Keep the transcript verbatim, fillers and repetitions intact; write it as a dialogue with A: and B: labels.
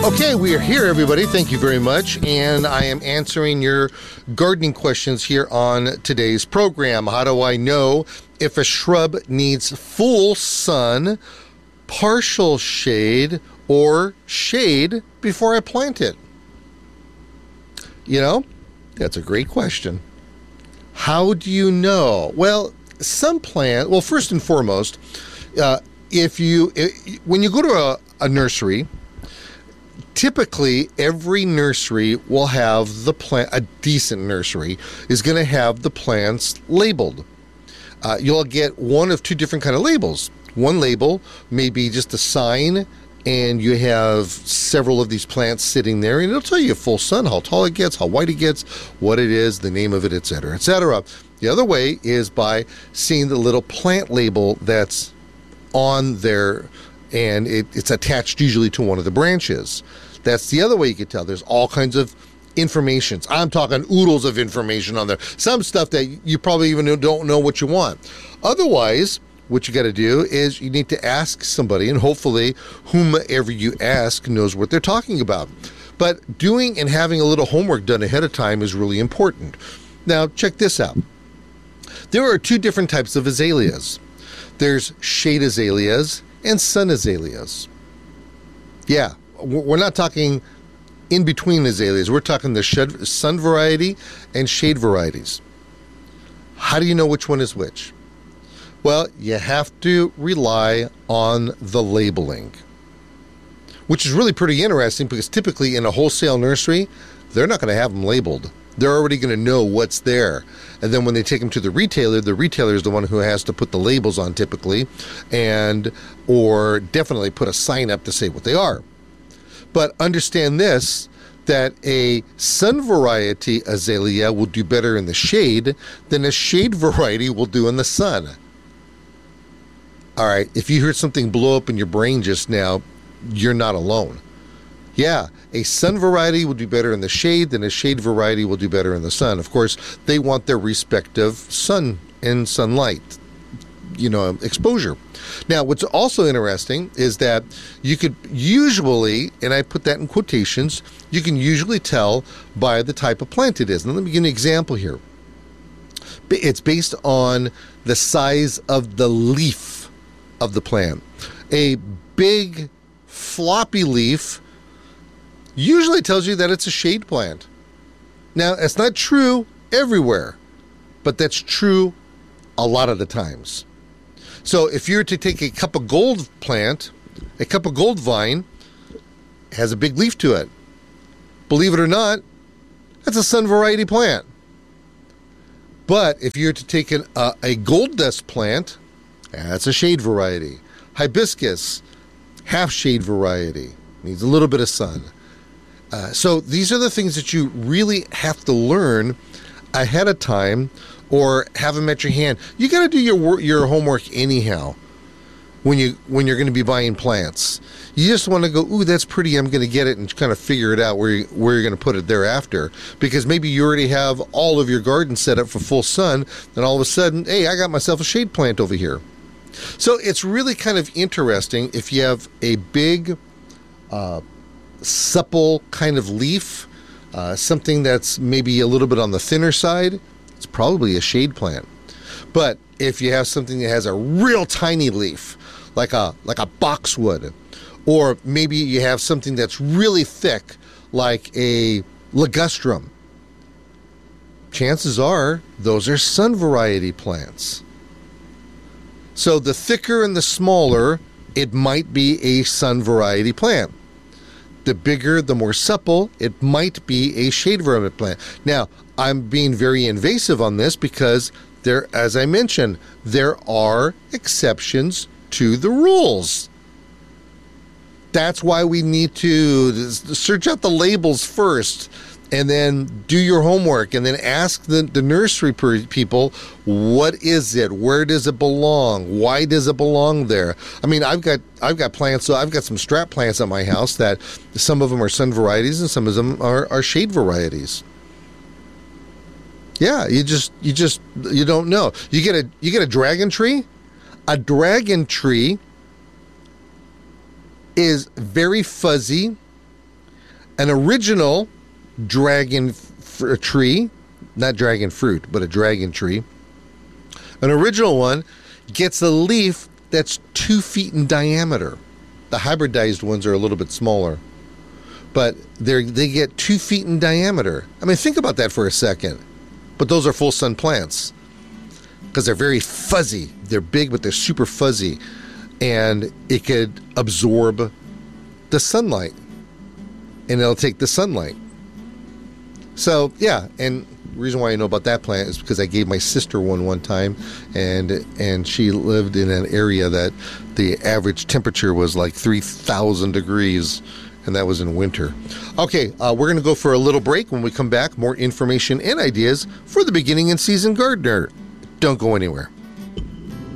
A: Okay, we are here, everybody. Thank you very much. And I am answering your gardening questions here on today's program. How do I know if a shrub needs full sun, partial shade, or shade before I plant it? You know, that's a great question. How do you know? Well, some plant, well, first and foremost, uh, if you, if, when you go to a, a nursery, typically, every nursery will have the plant, a decent nursery is going to have the plants labeled. Uh, you'll get one of two different kind of labels. One label may be just a sign, and you have several of these plants sitting there, and it'll tell you full sun, how tall it gets, how white it gets, what it is, the name of it, et cetera, et cetera. The other way is by seeing the little plant label that's on there, and it, it's attached usually to one of the branches. That's the other way you can tell. There's all kinds of information. I'm talking oodles of information on there. Some stuff that you probably even don't know what you want. Otherwise, what you got to do is you need to ask somebody, and hopefully whomever you ask knows what they're talking about. But doing and having a little homework done ahead of time is really important. Now, check this out. There are two different types of azaleas. There's shade azaleas and sun azaleas. Yeah. We're not talking in between azaleas. We're talking the shed, sun variety and shade varieties. How do you know which one is which? Well, you have to rely on the labeling, which is really pretty interesting because typically in a wholesale nursery, they're not going to have them labeled. They're already going to know what's there. And then when they take them to the retailer, the retailer is the one who has to put the labels on typically, and or definitely put a sign up to say what they are. But understand this, that a sun variety azalea will do better in the shade than a shade variety will do in the sun. All right, if you heard something blow up in your brain just now, you're not alone. Yeah, a sun variety will do better in the shade than a shade variety will do better in the sun. Of course, they want their respective sun and sunlight, you know, exposure. Now, what's also interesting is that you could usually, and I put that in quotations, you can usually tell by the type of plant it is. Now, let me give you an example here. It's based on the size of the leaf of the plant. A big, floppy leaf usually tells you that it's a shade plant. Now, it's not true everywhere, but that's true a lot of the times. So if you were to take a cup of gold plant, a cup of gold vine has a big leaf to it. Believe it or not, that's a sun variety plant. But if you were to take an, uh, a gold dust plant, that's a shade variety. Hibiscus, half shade variety, needs a little bit of sun. Uh, so these are the things that you really have to learn ahead of time, or have them at your hand. You got to do your work, your homework anyhow when you when you're going to be buying plants. You just want to go, ooh, that's pretty, I'm going to get it, and kind of figure it out where you, where you're going to put it thereafter. Because maybe you already have all of your garden set up for full sun, and all of a sudden, hey, I got myself a shade plant over here. So it's really kind of interesting if you have a big, uh, supple kind of leaf, uh, something that's maybe a little bit on the thinner side. It's probably a shade plant. But if you have something that has a real tiny leaf, like a like a boxwood, or maybe you have something that's really thick, like a ligustrum, chances are those are sun variety plants. So the thicker and the smaller, it might be a sun variety plant. The bigger, the more supple, it might be a shade variety plant. Now, I'm being very invasive on this because there, as I mentioned, there are exceptions to the rules. That's why we need to search out the labels first, and then do your homework, and then ask the, the nursery people, what is it? Where does it belong? Why does it belong there? I mean, I've got I've got plants, so I've got some strap plants at my house that some of them are sun varieties and some of them are, are shade varieties. Yeah, you just you just you don't know. You get a you get a dragon tree. A dragon tree is very fuzzy, An original dragon f- tree, not dragon fruit, but a dragon tree, an original one gets a leaf that's two feet in diameter. The hybridized ones are a little bit smaller, but they they get two feet in diameter. I mean, think about that for a second. But those are full sun plants because they're very fuzzy. They're big, but they're super fuzzy, and it could absorb the sunlight, and it'll take the sunlight. So yeah, and the reason why I know about that plant is because I gave my sister one one time, and and she lived in an area that the average temperature was like three thousand degrees, and that was in winter. Okay, uh, we're going to go for a little break. When we come back, more information and ideas for the beginning and season gardener. Don't go anywhere.